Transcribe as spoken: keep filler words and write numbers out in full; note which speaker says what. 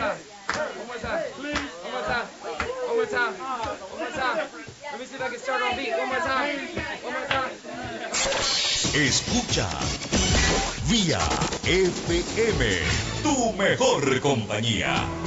Speaker 1: time. One more time. One more time. One more time. One more time. Let me see if I can start on beat. One more time. One more time.
Speaker 2: Escucha Vía F M, tu mejor compañía.